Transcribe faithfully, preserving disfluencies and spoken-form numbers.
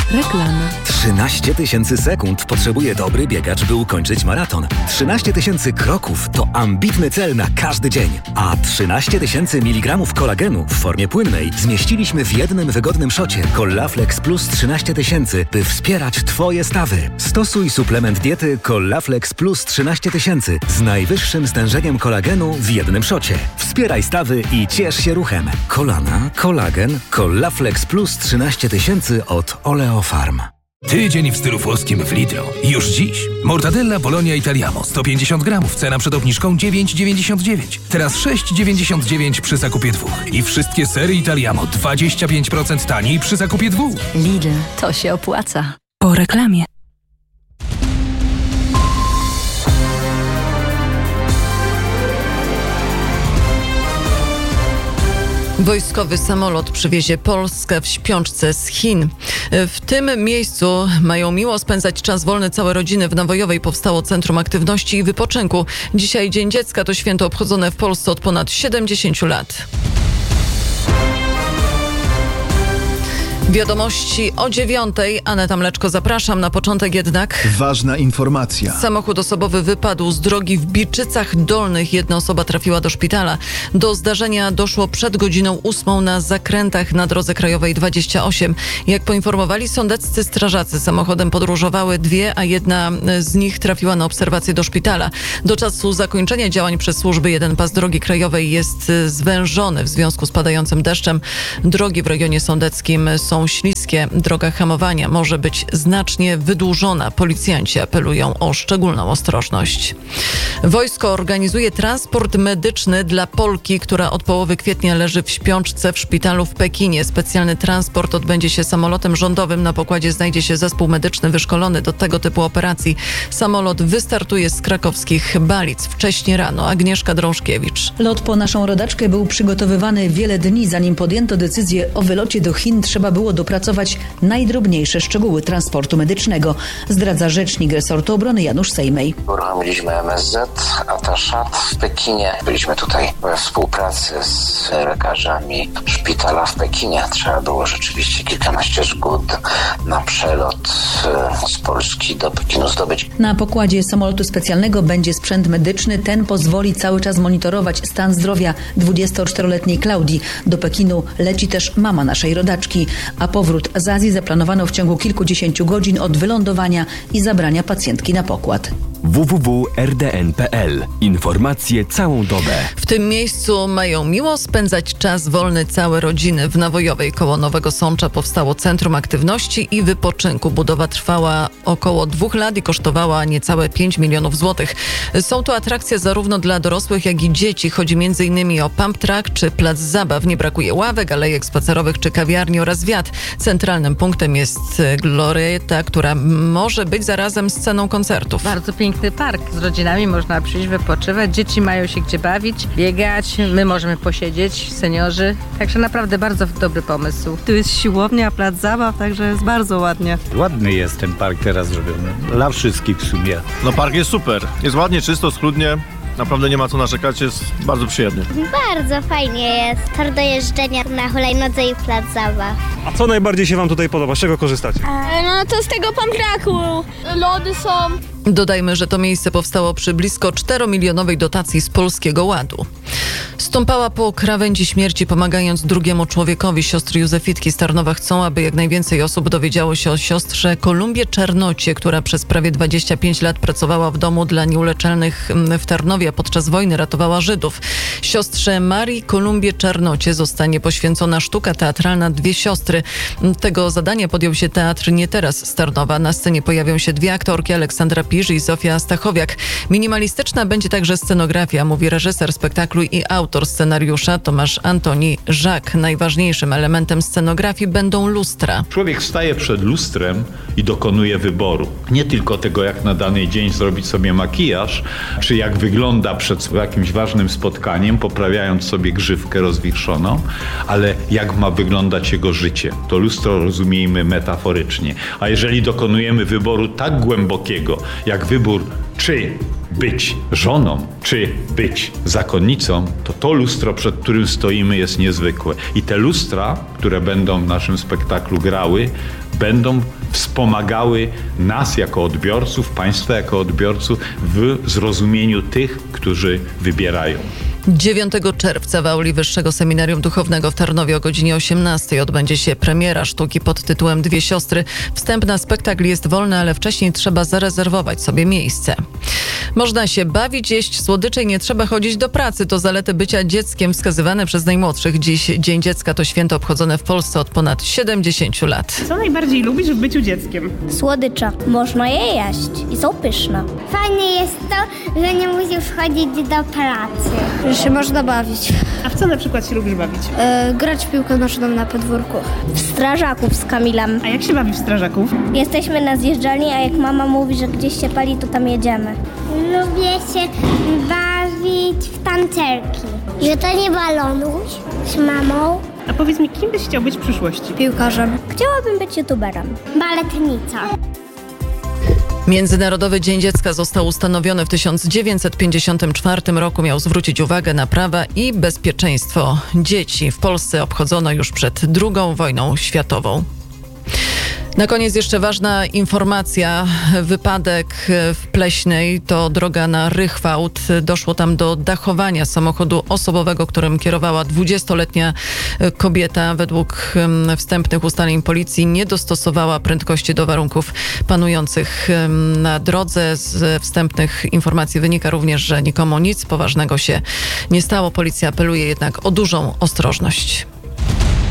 Reklama. trzynaście tysięcy sekund potrzebuje dobry biegacz, by ukończyć maraton. trzynaście tysięcy kroków to ambitny cel na każdy dzień. A trzynaście tysięcy miligramów kolagenu w formie płynnej zmieściliśmy w jednym wygodnym szocie. Collaflex Plus trzynaście tysięcy, by wspierać Twoje stawy. Stosuj suplement diety Collaflex Plus trzynaście tysięcy z najwyższym stężeniem kolagenu w jednym szocie. Wspieraj stawy i ciesz się ruchem. Kolana, kolagen, Collaflex Plus trzynaście tysięcy od Oleofarm. Tydzień w stylu włoskim w Lidlo. Już dziś. Mortadella Polonia Italiamo sto pięćdziesiąt gramów. Cena przed obniżką dziewięć dziewięćdziesiąt dziewięć. Teraz sześć dziewięćdziesiąt dziewięć przy zakupie dwóch. I wszystkie sery Italiamo dwadzieścia pięć procent taniej przy zakupie dwóch. Lidl, to się opłaca. Po reklamie. Wojskowy samolot przywiezie Polskę w śpiączce z Chin. W tym miejscu mają miło spędzać czas wolny całe rodziny. W Nawojowej powstało Centrum Aktywności i Wypoczynku. Dzisiaj Dzień Dziecka to święto obchodzone w Polsce od ponad siedemdziesięciu lat. Wiadomości o dziewiątej. Aneta Mleczko, zapraszam. Na początek jednak ważna informacja. Samochód osobowy wypadł z drogi w Biczycach Dolnych. Jedna osoba trafiła do szpitala. Do zdarzenia doszło przed godziną ósmą na zakrętach na drodze krajowej dwadzieścia osiem. Jak poinformowali sądeccy strażacy, samochodem podróżowały dwie, a jedna z nich trafiła na obserwację do szpitala. Do czasu zakończenia działań przez służby jeden pas drogi krajowej jest zwężony w związku z padającym deszczem. Drogi w regionie sądeckim są śliskie, droga hamowania może być znacznie wydłużona. Policjanci apelują o szczególną ostrożność. Wojsko organizuje transport medyczny dla Polki, która od połowy kwietnia leży w śpiączce w szpitalu w Pekinie. Specjalny transport odbędzie się samolotem rządowym. Na pokładzie znajdzie się zespół medyczny wyszkolony do tego typu operacji. Samolot wystartuje z krakowskich Balic wcześnie rano. Agnieszka Drążkiewicz. Lot po naszą rodaczkę był przygotowywany wiele dni, zanim podjęto decyzję o wylocie do Chin. Trzeba było dopracować najdrobniejsze szczegóły transportu medycznego, zdradza rzecznik resortu obrony Janusz Sejmej. Uruchomiliśmy M S Z, Ataszat w Pekinie. Byliśmy tutaj we współpracy z lekarzami szpitala w Pekinie. Trzeba było rzeczywiście kilkanaście zgód na przelot z Polski do Pekinu zdobyć. Na pokładzie samolotu specjalnego będzie sprzęt medyczny. Ten pozwoli cały czas monitorować stan zdrowia dwudziestoczteroletniej Klaudii. Do Pekinu leci też mama naszej rodaczki, a powrót z Azji zaplanowano w ciągu kilkudziesięciu godzin od wylądowania i zabrania pacjentki na pokład. w w w kropka r d n kropka p l. Informacje całą dobę. W tym miejscu mają miło spędzać czas wolny całe rodziny. W Nawojowej koło Nowego Sącza powstało Centrum Aktywności i Wypoczynku. Budowa trwała około dwóch lat i kosztowała niecałe pięć milionów złotych. Są to atrakcje zarówno dla dorosłych, jak i dzieci. Chodzi między innymi o pump track czy plac zabaw. Nie brakuje ławek, alejek spacerowych czy kawiarni oraz wiat. Centralnym punktem jest glorieta, która może być zarazem sceną koncertów. Bardzo piękny park. Z rodzinami można przyjść, wypoczywać. Dzieci mają się gdzie bawić, biegać. My możemy posiedzieć, seniorzy. Także naprawdę bardzo dobry pomysł. Tu jest siłownia, plac zabaw, także jest bardzo ładnie. Ładny jest ten park teraz zrobiony. Dla wszystkich w sumie. No park jest super. Jest ładnie, czysto, schludnie. Naprawdę nie ma co narzekać, jest bardzo przyjemny. Bardzo fajnie jest. Tor do jeżdżenia na hulajnodze i plac zabaw. A co najbardziej się wam tutaj podoba? Z czego korzystacie? No to z tego pampraku. Lody są. Dodajmy, że to miejsce powstało przy blisko czteromilionowej dotacji z Polskiego Ładu. Stąpała po krawędzi śmierci, pomagając drugiemu człowiekowi. Siostry Józefitki z Tarnowa chcą, aby jak najwięcej osób dowiedziało się o siostrze Kolumbie Czernocie, która przez prawie dwadzieścia pięć lat pracowała w domu dla nieuleczalnych w Tarnowie, a podczas wojny ratowała Żydów. Siostrze Marii Kolumbie Czernocie zostanie poświęcona sztuka teatralna Dwie siostry. Tego zadania podjął się Teatr Nie Teraz z Tarnowa. Na scenie pojawią się dwie aktorki, Aleksandra Piż i Zofia Stachowiak. Minimalistyczna będzie także scenografia, mówi reżyser spektaklu i autor scenariusza Tomasz Antoni Żak. Najważniejszym elementem scenografii będą lustra. Człowiek staje przed lustrem i dokonuje wyboru. Nie tylko tego, jak na dany dzień zrobić sobie makijaż, czy jak wygląda przed jakimś ważnym spotkaniem, poprawiając sobie grzywkę rozwichrzoną, ale jak ma wyglądać jego życie. To lustro rozumiejmy metaforycznie. A jeżeli dokonujemy wyboru tak głębokiego, jak wybór, czy być żoną, czy być zakonnicą, to to lustro, przed którym stoimy, jest niezwykłe. I te lustra, które będą w naszym spektaklu grały, będą wspomagały nas jako odbiorców, państwa jako odbiorców w zrozumieniu tych, którzy wybierają. dziewiątego czerwca w auli Wyższego Seminarium Duchownego w Tarnowie o godzinie osiemnastej odbędzie się premiera sztuki pod tytułem Dwie siostry. Wstęp na spektakl jest wolny, ale wcześniej trzeba zarezerwować sobie miejsce. Można się bawić, jeść słodycze i nie trzeba chodzić do pracy. To zalety bycia dzieckiem wskazywane przez najmłodszych. Dziś Dzień Dziecka to święto obchodzone w Polsce od ponad siedemdziesięciu lat. Co najbardziej lubisz w byciu dzieckiem? Słodycze. Można je jeść i są pyszne. Fajne jest to, że nie musisz chodzić do pracy. Że się można bawić. A w co na przykład się lubisz bawić? E, grać w piłkę nożną na podwórku. W strażaków z Kamilem. A jak się bawi w strażaków? Jesteśmy na zjeżdżalni, a jak mama mówi, że gdzieś się pali, to tam jedziemy. Lubię się bawić w tancerki. Rzucanie balonów z mamą. A powiedz mi, kim byś chciał być w przyszłości? Piłkarzem. Chciałabym być youtuberem. Baletnica. Międzynarodowy Dzień Dziecka został ustanowiony w tysiąc dziewięćset pięćdziesiątym czwartym roku. Miał zwrócić uwagę na prawa i bezpieczeństwo dzieci. W Polsce obchodzono już przed drugą wojną światową. Na koniec jeszcze ważna informacja. Wypadek w Pleśnej to droga na Rychwałd. Doszło tam do dachowania samochodu osobowego, którym kierowała dwudziestoletnia kobieta. Według wstępnych ustaleń policji nie dostosowała prędkości do warunków panujących na drodze. Z wstępnych informacji wynika również, że nikomu nic poważnego się nie stało. Policja apeluje jednak o dużą ostrożność.